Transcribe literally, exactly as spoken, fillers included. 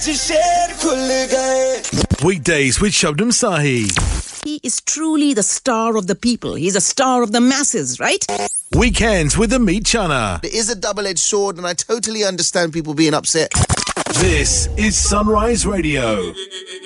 Weekdays with Shabnam Sahi. He is truly the star of the people. He's a star of the masses, right? Weekends with Amit Chana. It is a double-edged sword, and I totally understand people being upset. This is Sunrise Radio.